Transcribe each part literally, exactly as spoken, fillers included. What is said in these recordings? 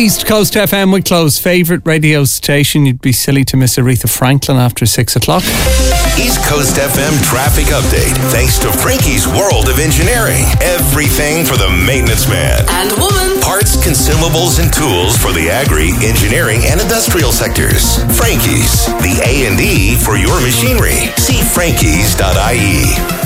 East Coast F M, Wicklow's favourite radio station. You'd be silly to miss Aretha Franklin after six o'clock. East Coast F M traffic update, thanks to Frankie's World of Engineering. Everything for the maintenance man and woman. Parts, consumables, and tools for the agri, engineering, and industrial sectors. Frankie's, the A and E for your machinery. See frankies dot I E.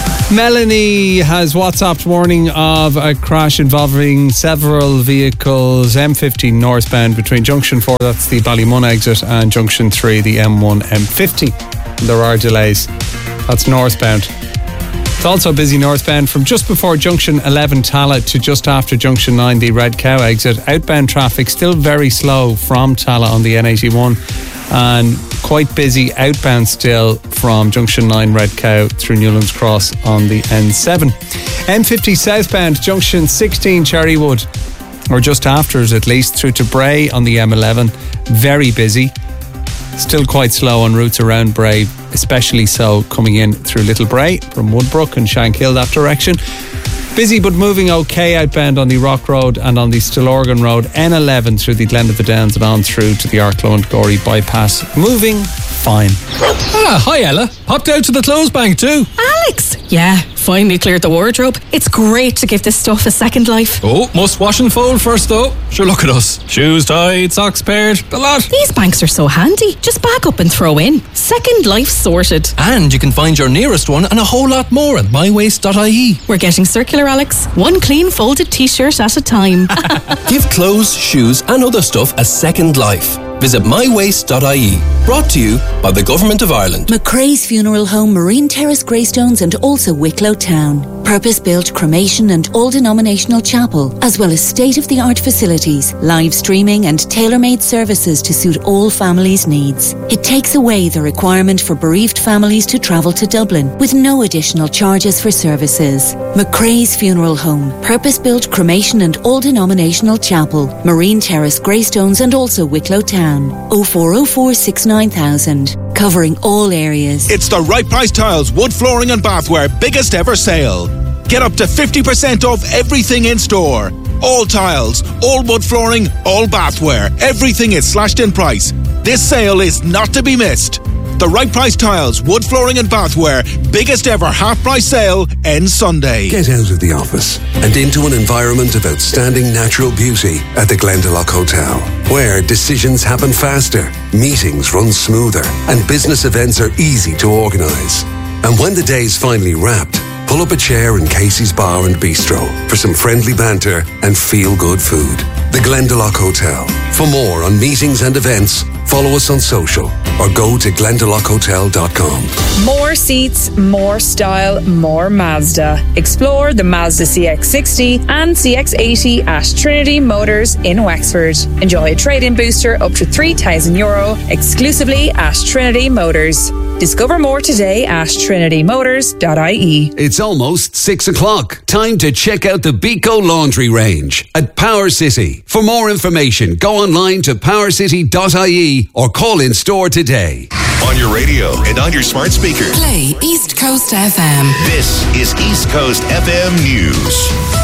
Melanie has WhatsApped warning of a crash involving several vehicles. M fifteen northbound between Junction four, that's the Ballymun exit, and Junction three, the M one M fifty. There are delays. That's northbound. It's also busy northbound from just before Junction eleven Tallaght to just after Junction nine, the Red Cow exit. Outbound traffic still very slow from Tallaght on the N eighty-one, and quite busy outbound still from Junction nine Red Cow through Newlands Cross on the N seven. M fifty southbound Junction sixteen Cherrywood, or just after it at least, through to Bray on the M eleven. Very busy. Still quite slow on routes around Bray, especially so coming in through Little Bray from Woodbrook and Shankill that direction. Busy but moving okay outbound on the Rock Road and on the Stillorgan Road, N eleven through the Glendiva Downs and on through to the Arklow and Gorey bypass. Moving fine. Ah, hi Ella. Popped out to the clothes bank too. Alex! Yeah, finally cleared the wardrobe. It's great to give this stuff a second life. Oh, must wash and fold first though. Sure, look at us. Shoes tied, socks paired, the lot. These banks are so handy. Just back up and throw in. Second life sorted. And you can find your nearest one and a whole lot more at my waste dot I E. We're getting circular, Alex. One clean folded t-shirt at a time. Give clothes, shoes and other stuff a second life. Visit my waste dot I E. Brought to you by the Government of Ireland. McCrae's Funeral Home, Marine Terrace, Greystones and also Wicklow Town. Purpose-built cremation and all-denominational chapel, as well as state-of-the-art facilities, live streaming and tailor-made services to suit all families' needs. It takes away the requirement for bereaved families to travel to Dublin with no additional charges for services. McCrae's Funeral Home, purpose-built cremation and all-denominational chapel, Marine Terrace, Greystones and also Wicklow Town. oh four oh four six nine thousand, covering all areas. It's the Right Price Tiles wood flooring and bathware biggest ever sale. Get up to fifty percent off everything in store. All tiles, all wood flooring, all bathware. Everything is slashed in price. This sale is not to be missed. The Right Price Tiles wood flooring and bathware biggest ever half price sale ends Sunday. Get out of the office and into an environment of outstanding natural beauty at the Glendalough Hotel, where decisions happen faster, meetings run smoother, and business events are easy to organise. And when the day's finally wrapped, pull up a chair in Casey's Bar and Bistro for some friendly banter and feel-good food. The Glendalough Hotel. For more on meetings and events, follow us on social or go to glendalough hotel dot com. More seats, more style, more Mazda. Explore the Mazda C X sixty and C X eighty at Trinity Motors in Wexford. Enjoy a trade-in booster up to three thousand euro exclusively at Trinity Motors. Discover more today at trinity motors dot I E. It's almost six o'clock. Time to check out the Beco Laundry range at Power City. For more information, go online to power city dot I E or call in store today. On your radio and on your smart speaker. Play East Coast F M. This is East Coast F M News.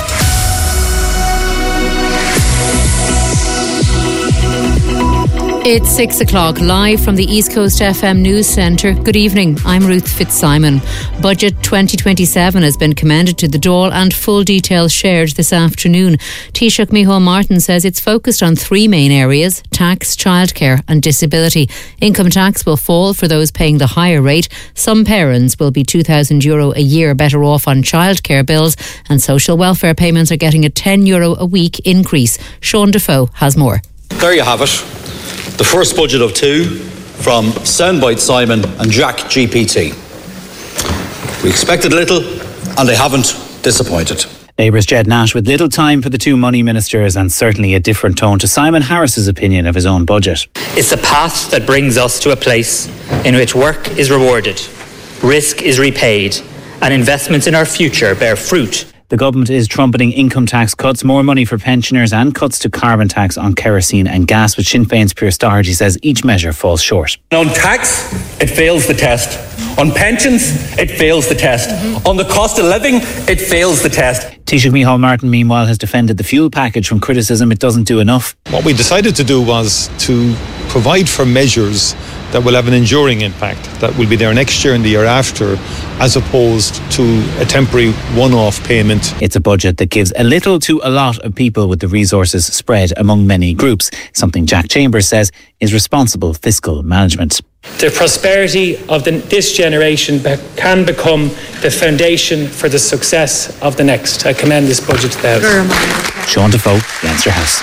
It's six o'clock, live from the East Coast F M News Centre. Good evening, I'm Ruth Fitzsimon. Budget twenty twenty-seven has been commended to the Dáil and full details shared this afternoon. Taoiseach Micheál Martin says it's focused on three main areas: tax, childcare and disability. Income tax will fall for those paying the higher rate. Some parents will be two thousand euro a year better off on childcare bills, and social welfare payments are getting a ten euro a week increase. Sean Defoe has more. There you have it. The first budget of two from Soundbite Simon and Jack G P T. We expected little and they haven't disappointed. Labour's Jed Nash with little time for the two money ministers and certainly a different tone to Simon Harris's opinion of his own budget. It's a path that brings us to a place in which work is rewarded, risk is repaid and investments in our future bear fruit. The government is trumpeting income tax cuts, more money for pensioners and cuts to carbon tax on kerosene and gas, but Sinn Féin's Pierce Doherty says each measure falls short. On tax, it fails the test. On pensions, it fails the test. Mm-hmm. On the cost of living, it fails the test. Taoiseach Micheál Martin, meanwhile, has defended the fuel package from criticism it doesn't do enough. What we decided to do was to provide for measures that will have an enduring impact, that will be there next year and the year after, as opposed to a temporary one-off payment. It's a budget that gives a little to a lot of people with the resources spread among many groups, something Jack Chambers says is responsible fiscal management. The prosperity of the, this generation be, can become the foundation for the success of the next. I commend this budget to the House. Sean Defoe, Leinster House.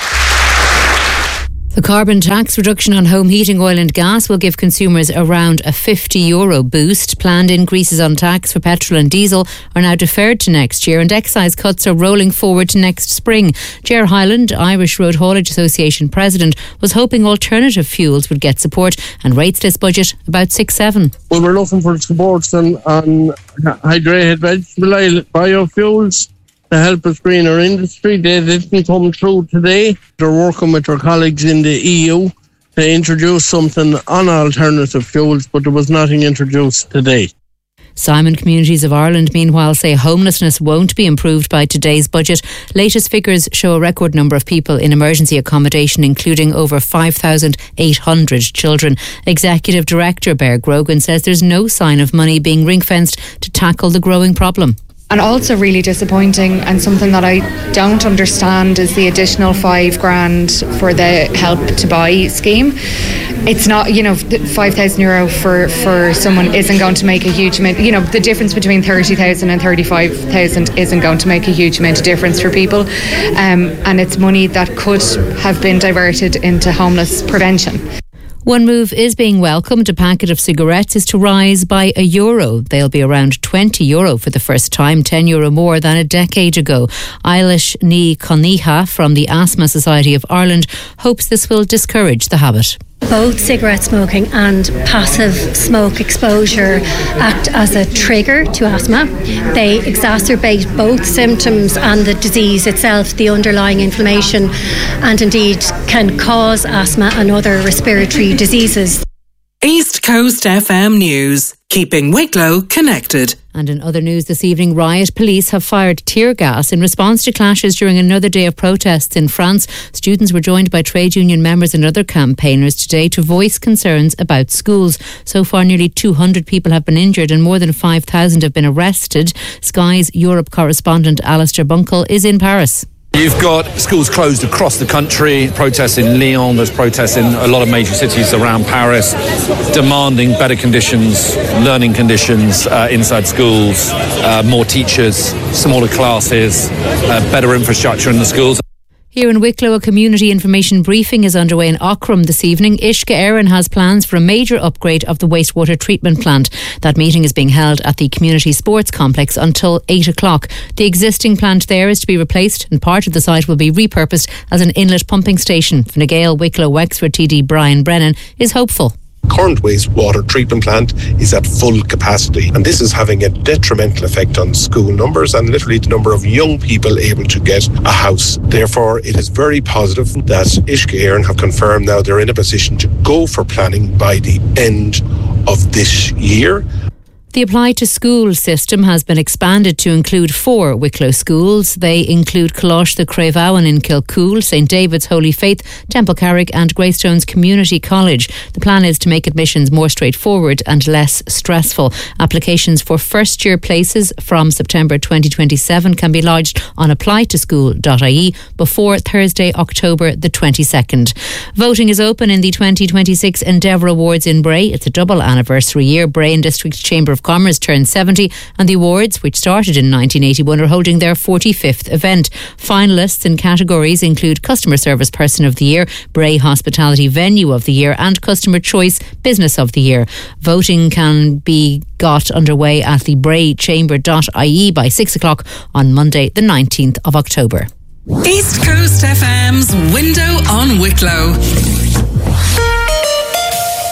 The carbon tax reduction on home heating oil and gas will give consumers around a fifty euro boost. Planned increases on tax for petrol and diesel are now deferred to next year, and excise cuts are rolling forward to next spring. Ger Hyland, Irish Road Haulage Association president, was hoping alternative fuels would get support and rates this budget about six seven. Well, we're looking for supports on, on hydrated vegetable oil, biofuels, to help us green our industry. They didn't come through today. They're working with their colleagues in the E U to introduce something on alternative fuels, but there was nothing introduced today. Simon Communities of Ireland, meanwhile, say homelessness won't be improved by today's budget. Latest figures show a record number of people in emergency accommodation, including over five thousand eight hundred children. Executive Director Bear Grogan says there's no sign of money being ring-fenced to tackle the growing problem. And also really disappointing, and something that I don't understand, is the additional five grand for the Help to Buy scheme. It's not, you know, five thousand euro for, for someone isn't going to make a huge amount. You know, the difference between thirty thousand and thirty-five thousand isn't going to make a huge amount of difference for people. Um, and it's money that could have been diverted into homeless prevention. One move is being welcomed. A packet of cigarettes is to rise by a euro. They'll be around twenty euro for the first time, ten euro more than a decade ago. Eilish Ní Coniha from the Asthma Society of Ireland hopes this will discourage the habit. Both cigarette smoking and passive smoke exposure act as a trigger to asthma. They exacerbate both symptoms and the disease itself, the underlying inflammation, and indeed can cause asthma and other respiratory diseases. East Coast F M News, keeping Wicklow connected. And in other news this evening, riot police have fired tear gas in response to clashes during another day of protests in France. Students were joined by trade union members and other campaigners today to voice concerns about schools. So far, nearly two hundred people have been injured and more than five thousand have been arrested. Sky's Europe correspondent Alistair Bunkle is in Paris. You've got schools closed across the country, protests in Lyon, there's protests in a lot of major cities around Paris, demanding better conditions, learning conditions uh, inside schools, uh, more teachers, smaller classes, uh, better infrastructure in the schools. Here in Wicklow, a community information briefing is underway in Aughrim this evening. Uisce Éireann has plans for a major upgrade of the wastewater treatment plant. That meeting is being held at the Community Sports Complex until eight o'clock. The existing plant there is to be replaced and part of the site will be repurposed as an inlet pumping station. Fine Gael Wicklow Wexford T D Brian Brennan is hopeful. Current wastewater treatment plant is at full capacity, and this is having a detrimental effect on school numbers and literally the number of young people able to get a house. Therefore, it is very positive that Uisce Éireann have confirmed now they're in a position to go for planning by the end of this year. The Apply to School system has been expanded to include four Wicklow schools. They include Colosh the Craveowan in Kilcool, St David's Holy Faith, Temple Carrick and Greystones Community College. The plan is to make admissions more straightforward and less stressful. Applications for first year places from September twenty twenty-seven can be lodged on apply to school dot I E before Thursday, October the twenty-second. Voting is open in the twenty twenty-six Endeavour Awards in Bray. It's a double anniversary year. Bray and District Chamber of Commerce turned seventy, and the awards, which started in nineteen eighty-one, are holding their forty-fifth event. Finalists in categories include Customer Service Person of the Year, Bray Hospitality Venue of the Year and Customer Choice Business of the Year. Voting can be got underway at the bray chamber dot I E by six o'clock on Monday the nineteenth of October. East Coast F M's Window on Wicklow.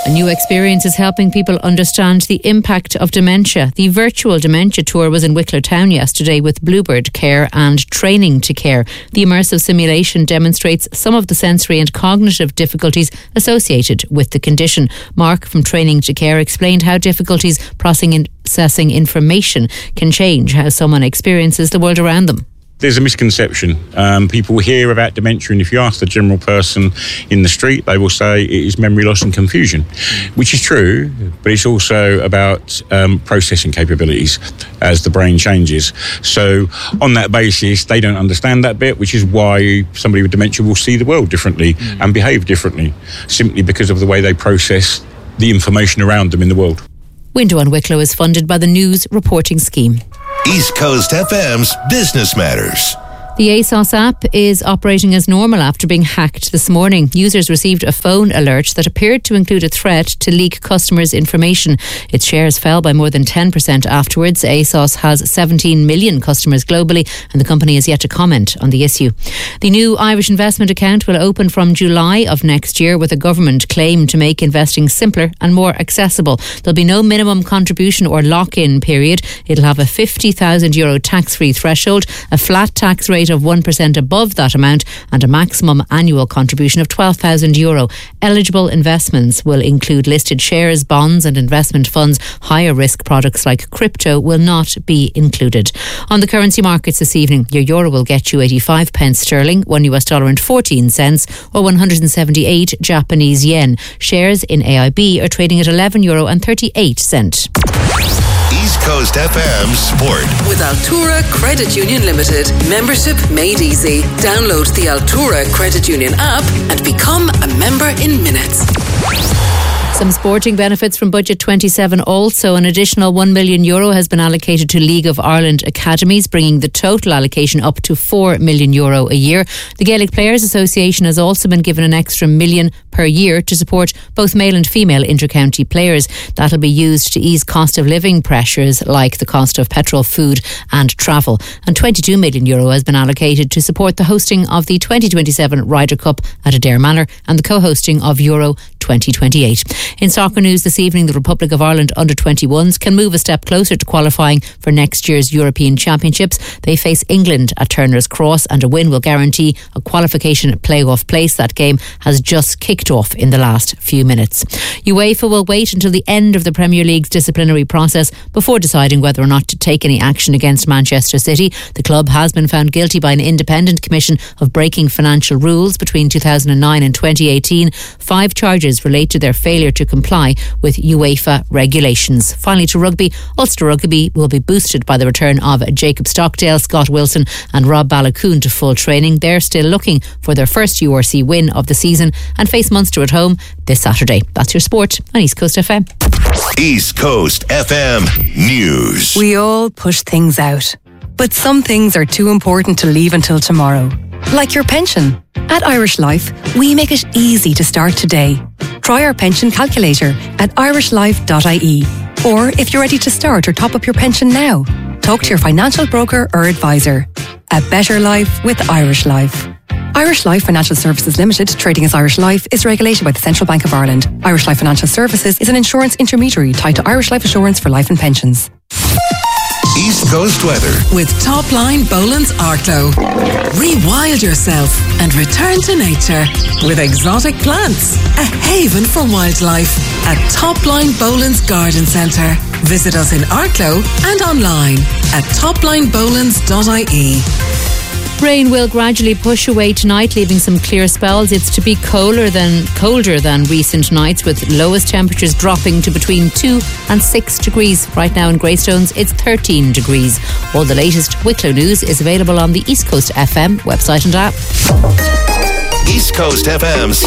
A new experience is helping people understand the impact of dementia. The virtual dementia tour was in Wicklow Town yesterday with Bluebird Care and Training to Care. The immersive simulation demonstrates some of the sensory and cognitive difficulties associated with the condition. Mark from Training to Care explained how difficulties processing information can change how someone experiences the world around them. There's a misconception. Um, people hear about dementia, and if you ask the general person in the street, they will say it is memory loss and confusion, which is true, but it's also about um, processing capabilities as the brain changes. So on that basis, they don't understand that bit, which is why somebody with dementia will see the world differently mm. and behave differently, simply because of the way they process the information around them in the world. Window on Wicklow is funded by the News Reporting Scheme. East Coast F M's Business Matters. The ASOS app is operating as normal after being hacked this morning. Users received a phone alert that appeared to include a threat to leak customers' information. Its shares fell by more than ten percent afterwards. ASOS has seventeen million customers globally, and the company has yet to comment on the issue. The new Irish investment account will open from July of next year with a government claim to make investing simpler and more accessible. There'll be no minimum contribution or lock-in period. It'll have a fifty thousand euro tax-free threshold, a flat tax rate of one percent above that amount, and a maximum annual contribution of twelve thousand euro. Eligible investments will include listed shares, bonds and investment funds. Higher risk products like crypto will not be included. On the currency markets this evening, your euro will get you eighty-five pence sterling, one U S dollar and fourteen cents, or one hundred seventy-eight Japanese yen. Shares in A I B are trading at eleven euro and thirty-eight cent. East Coast F M Sport. With Altura Credit Union Limited. Membership made easy. Download the Altura Credit Union app and become a member in minutes. Some sporting benefits from Budget twenty-seven also. An additional one million euro has been allocated to League of Ireland academies, bringing the total allocation up to four million euro a year. The Gaelic Players Association has also been given an extra million per year to support both male and female inter-county players. That'll be used to ease cost of living pressures like the cost of petrol, food and travel. And twenty-two million euro has been allocated to support the hosting of the twenty twenty-seven Ryder Cup at Adare Manor and the co-hosting of Euro twenty twenty-eight. In soccer news this evening, the Republic of Ireland under twenty-ones can move a step closer to qualifying for next year's European Championships. They face England at Turner's Cross, and a win will guarantee a qualification playoff place. That game has just kicked off in the last few minutes. UEFA will wait until the end of the Premier League's disciplinary process before deciding whether or not to take any action against Manchester City. The club has been found guilty by an independent commission of breaking financial rules between two thousand nine and twenty eighteen. Five charges relate to their failure to comply with UEFA regulations. Finally, to rugby, Ulster Rugby will be boosted by the return of Jacob Stockdale, Scott Wilson and Rob Balakoon to full training. They're still looking for their first U R C win of the season and face Munster at home this Saturday. That's your sport on East Coast F M. East Coast F M News. We all push things out, but some things are too important to leave until tomorrow. Like your pension. At Irish Life, we make it easy to start today. Try our pension calculator at irish life dot I E. Or if you're ready to start or top up your pension now, talk to your financial broker or advisor. A better life with Irish Life. Irish Life Financial Services Limited, trading as Irish Life, is regulated by the Central Bank of Ireland. Irish Life Financial Services is an insurance intermediary tied to Irish Life Assurance for life and pensions. East Coast weather. With Topline Boland's Arklow. Rewild yourself and return to nature with exotic plants. A haven for wildlife at Topline Boland's Garden Centre. Visit us in Arklow and online at topline bolands dot I E. Rain will gradually push away tonight, leaving some clear spells. It's to be colder than colder than recent nights, with lowest temperatures dropping to between two and six degrees. Right now in Greystones, it's thirteen degrees. All the latest Wicklow news is available on the East Coast F M website and app. East Coast F M's